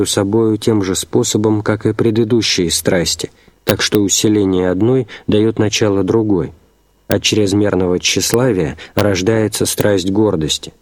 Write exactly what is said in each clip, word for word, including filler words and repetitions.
собою тем же способом, как и предыдущие страсти, так что усиление одной дает начало другой. От чрезмерного тщеславия рождается страсть гордости.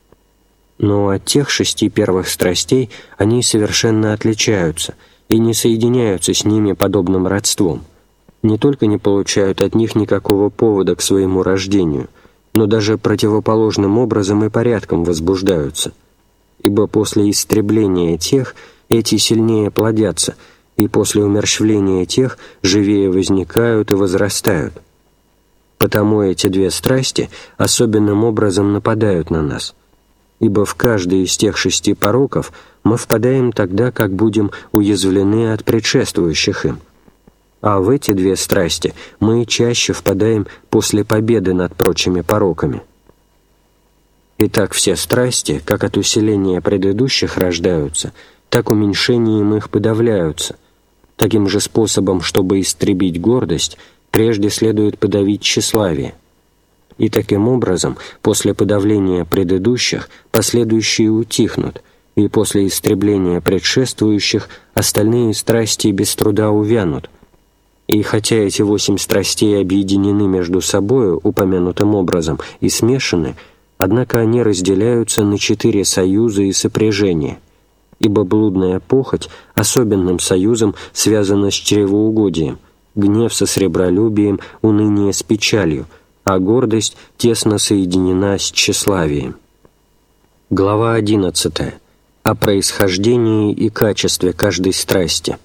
Но от тех шести первых страстей они совершенно отличаются и не соединяются с ними подобным родством. Не только не получают от них никакого повода к своему рождению, но даже противоположным образом и порядком возбуждаются. Ибо после истребления тех эти сильнее плодятся, и после умерщвления тех живее возникают и возрастают. Потому эти две страсти особенным образом нападают на нас, ибо в каждый из тех шести пороков мы впадаем тогда, как будем уязвлены от предшествующих им, а в эти две страсти мы чаще впадаем после победы над прочими пороками. Итак, все страсти, как от усиления предыдущих рождаются, так уменьшением их подавляются. Таким же способом, чтобы истребить гордость, прежде следует подавить тщеславие. И таким образом, после подавления предыдущих, последующие утихнут, и после истребления предшествующих остальные страсти без труда увянут. И хотя эти восемь страстей объединены между собою упомянутым образом и смешаны, однако они разделяются на четыре союза и сопряжения, ибо блудная похоть особенным союзом связана с чревоугодием, гнев со сребролюбием, уныние с печалью, а гордость тесно соединена с тщеславием. Глава одиннадцатая. О происхождении и качестве каждой страсти.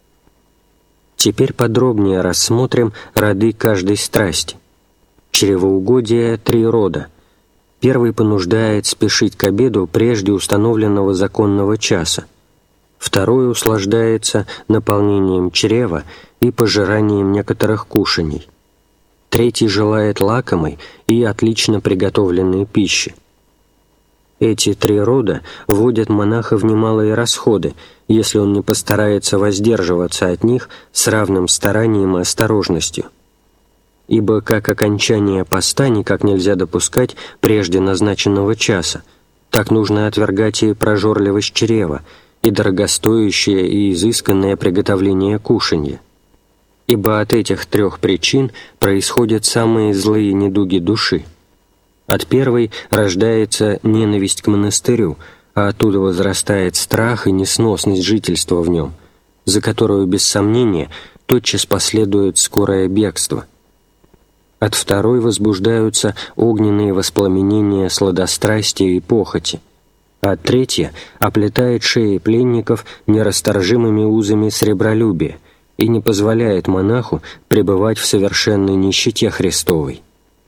Теперь подробнее рассмотрим роды каждой страсти. Чревоугодие три рода. Первый понуждает спешить к обеду прежде установленного законного часа. Второй услаждается наполнением чрева и пожиранием некоторых кушаний. Третий желает лакомой и отлично приготовленной пищи. Эти три рода вводят монаха в немалые расходы, если он не постарается воздерживаться от них с равным старанием и осторожностью. Ибо как окончание поста никак нельзя допускать прежде назначенного часа, так нужно отвергать и прожорливость чрева, и дорогостоящее и изысканное приготовление кушанья. Ибо от этих трех причин происходят самые злые недуги души. От первой рождается ненависть к монастырю, а оттуда возрастает страх и несносность жительства в нем, за которую, без сомнения, тотчас последует скорое бегство. От второй возбуждаются огненные воспламенения сладострастия и похоти, а третья оплетает шеи пленников нерасторжимыми узами сребролюбия и не позволяет монаху пребывать в совершенной нищете Христовой.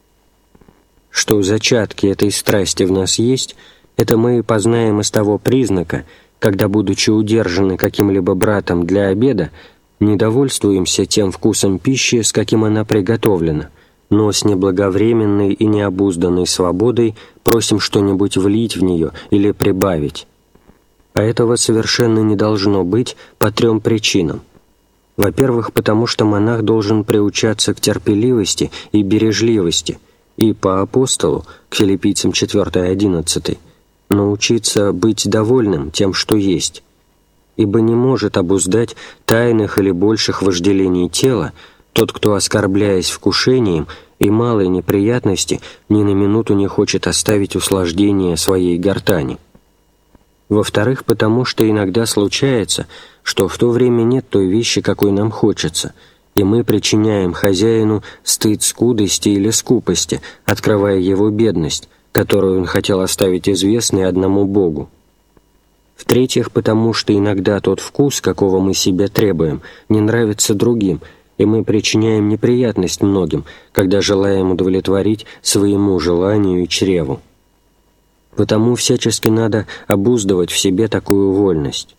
Что зачатки этой страсти в нас есть, это мы познаем из того признака, когда, будучи удержаны каким-либо братом для обеда, не довольствуемся тем вкусом пищи, с каким она приготовлена, но с неблаговременной и необузданной свободой просим что-нибудь влить в нее или прибавить. А этого совершенно не должно быть по трем причинам. Во-первых, потому что монах должен приучаться к терпеливости и бережливости, и по апостолу, к Филиппийцам четыре одиннадцать, научиться быть довольным тем, что есть, ибо не может обуздать тайных или больших вожделений тела тот, кто, оскорбляясь вкушением и малой неприятности, ни на минуту не хочет оставить услаждение своей гортани. Во-вторых, потому что иногда случается, что в то время нет той вещи, какой нам хочется, и мы причиняем хозяину стыд скудости или скупости, открывая его бедность, которую он хотел оставить известной одному Богу. В-третьих, потому что иногда тот вкус, какого мы себе требуем, не нравится другим, и мы причиняем неприятность многим, когда желаем удовлетворить своему желанию и чреву. Потому всячески надо обуздывать в себе такую вольность.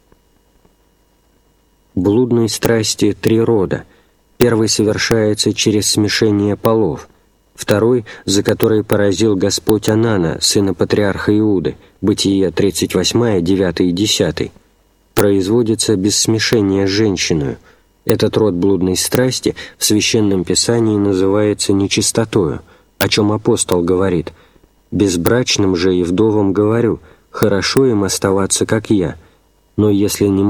Блудной страсти три рода. Первый совершается через смешение полов, второй, за который поразил Господь Анана, сына патриарха Иуды, Бытие тридцать восемь, девять и десять, производится без смешения с женщиною. Этот род блудной страсти в Священном Писании называется нечистотою, о чем апостол говорит: «Безбрачным же и вдовам говорю, хорошо им оставаться, как я, но если не